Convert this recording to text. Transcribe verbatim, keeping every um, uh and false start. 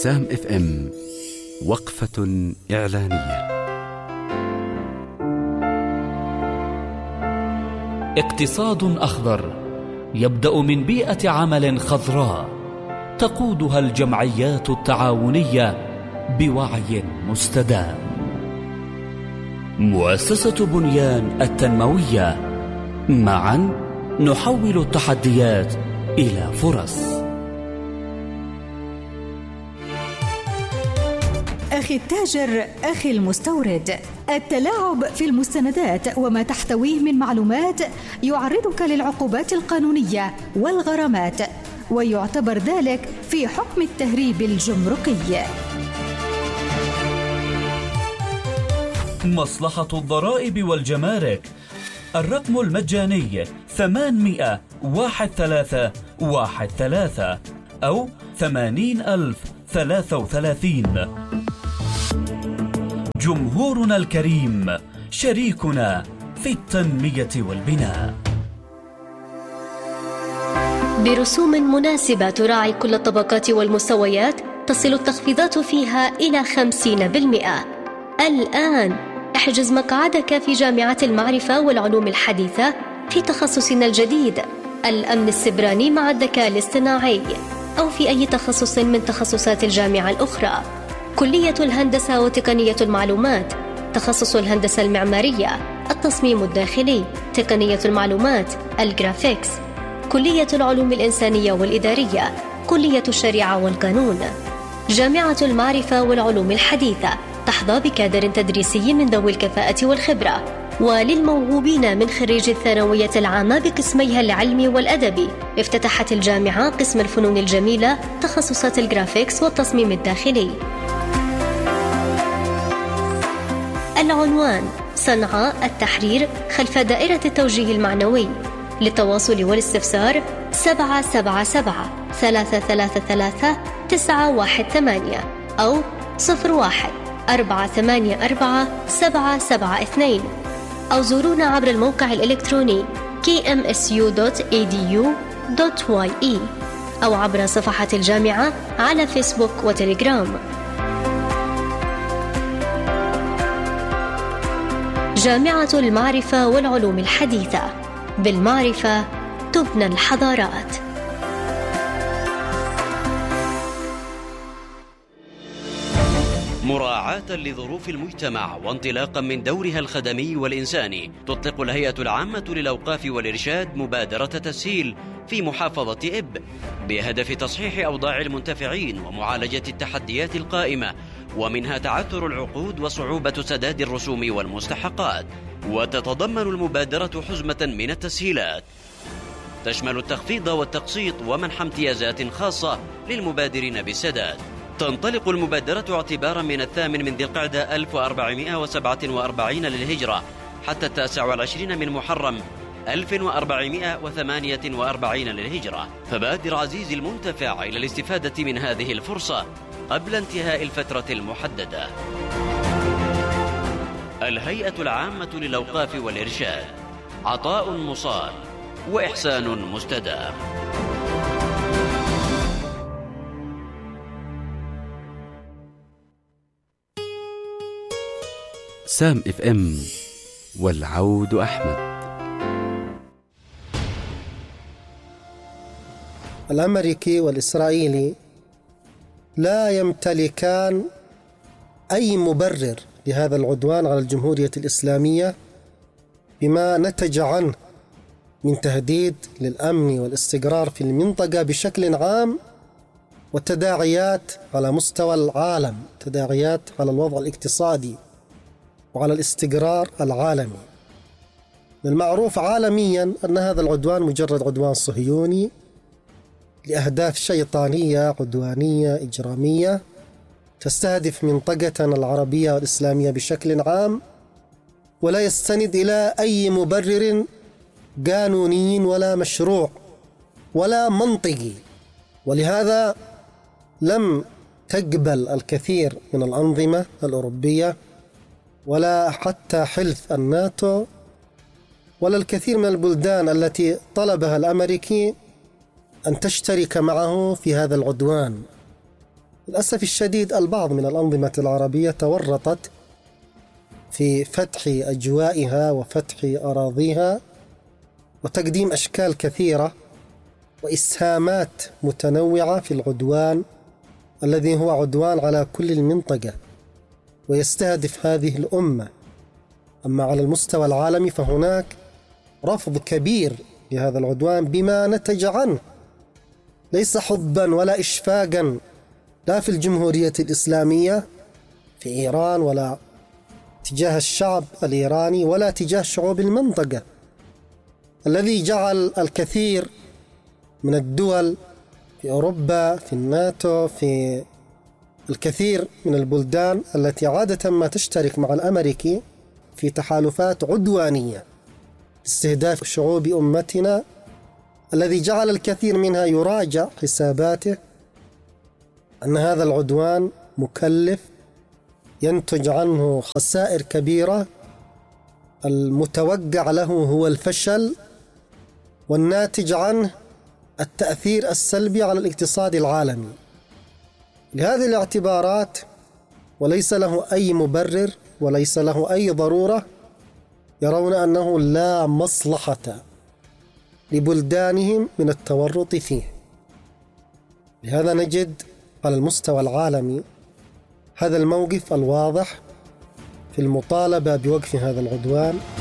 سام اف ام وقفة إعلانية. اقتصاد أخضر يبدأ من بيئة عمل خضراء تقودها الجمعيات التعاونية بوعي مستدام. مؤسسة بنيان التنموية، معا نحول التحديات إلى فرص. أخي التاجر، أخي المستورد، التلاعب في المستندات وما تحتويه من معلومات يعرضك للعقوبات القانونية والغرامات، ويعتبر ذلك في حكم التهريب الجمركي. مصلحة الضرائب والجمارك، الرقم المجاني ثمانمائة واحد ثلاثة واحد ثلاثة أو ثمانين ألف ثلاثة وثلاثين. جمهورنا الكريم شريكنا في التنمية والبناء. برسوم مناسبة تراعي كل الطبقات والمستويات، تصل التخفيضات فيها إلى خمسين بالمئة. الآن احجز مقعدك في جامعة المعرفة والعلوم الحديثة في تخصصنا الجديد الأمن السبراني مع الذكاء الاصطناعي، أو في أي تخصص من تخصصات الجامعة الأخرى. كلية الهندسة وتقنية المعلومات، تخصص الهندسة المعمارية، التصميم الداخلي، تقنية المعلومات، الجرافيكس، كلية العلوم الإنسانية والإدارية، كلية الشريعة والقانون. جامعة المعرفة والعلوم الحديثة تحظى بكادر تدريسي من ذوي الكفاءة والخبرة. وللموهوبين من خريج الثانوية العامة بقسميها العلمي والأدبي، افتتحت الجامعة قسم الفنون الجميلة، تخصصات الجرافيكس والتصميم الداخلي. العنوان: صنعاء التحرير خلف دائرة التوجيه المعنوي. للتواصل والاستفسار سبعة سبعة سبعة ثلاثة ثلاثة ثلاثة تسعة واحد ثمانية أو صفر واحد أربعة ثمانية أربعة سبعة سبعة اثنين، أو زورونا عبر الموقع الإلكتروني كي إم إس يو دوت إي دي يو دوت واي إي أو عبر صفحة الجامعة على فيسبوك وتليجرام. جامعة المعرفة والعلوم الحديثة، بالمعرفة تبنى الحضارات. مراعاة لظروف المجتمع وانطلاقا من دورها الخدمي والإنساني، تطلق الهيئة العامة للأوقاف والإرشاد مبادرة تسهيل في محافظة إب بهدف تصحيح أوضاع المنتفعين ومعالجة التحديات القائمة، ومنها تعثر العقود وصعوبة سداد الرسوم والمستحقات. وتتضمن المبادرة حزمة من التسهيلات تشمل التخفيض والتقسيط ومنح امتيازات خاصة للمبادرين بالسداد. تنطلق المبادرة اعتبارا من الثامن من ذي القعدة ألف وأربعمائة وسبعة وأربعين للهجرة حتى التاسع والعشرين من محرم ألف وأربعمائة وثمانية وأربعين للهجرة. فبادر عزيزي المنتفع إلى الاستفادة من هذه الفرصة قبل انتهاء الفترة المحددة. الهيئة العامة للأوقاف والإرشاد، عطاء مصال وإحسان مستدام. سام اف ام والعود أحمد. الأمريكي والإسرائيلي لا يمتلكان أي مبرر لهذا العدوان على الجمهورية الإسلامية بما نتج عنه من تهديد للأمن والاستقرار في المنطقة بشكل عام، وتداعيات على مستوى العالم، تداعيات على الوضع الاقتصادي وعلى الاستقرار العالمي. المعروف عالميا أن هذا العدوان مجرد عدوان صهيوني لأهداف شيطانية عدوانية إجرامية تستهدف منطقتنا العربية والإسلامية بشكل عام، ولا يستند إلى أي مبرر قانوني ولا مشروع ولا منطقي. ولهذا لم تقبل الكثير من الأنظمة الأوروبية ولا حتى حلف الناتو ولا الكثير من البلدان التي طلبها الأمريكي أن تشترك معه في هذا العدوان. للأسف الشديد البعض من الأنظمة العربية تورطت في فتح أجوائها وفتح أراضيها وتقديم أشكال كثيرة وإسهامات متنوعة في العدوان الذي هو عدوان على كل المنطقة ويستهدف هذه الأمة. أما على المستوى العالمي فهناك رفض كبير لهذا العدوان بما نتج عنه، ليس حبا ولا إشفاقا لا في الجمهورية الإسلامية في إيران ولا تجاه الشعب الإيراني ولا تجاه شعوب المنطقة، الذي جعل الكثير من الدول في أوروبا في الناتو في الكثير من البلدان التي عادة ما تشترك مع الأمريكي في تحالفات عدوانية لاستهداف شعوب أمتنا، الذي جعل الكثير منها يراجع حساباته أن هذا العدوان مكلف ينتج عنه خسائر كبيرة، المتوقع له هو الفشل والناتج عنه التأثير السلبي على الاقتصاد العالمي. لهذه الاعتبارات وليس له أي مبرر وليس له أي ضرورة، يرون أنه لا مصلحة لبلدانهم من التورط فيه. لهذا نجد على المستوى العالمي هذا الموقف الواضح في المطالبة بوقف هذا العدوان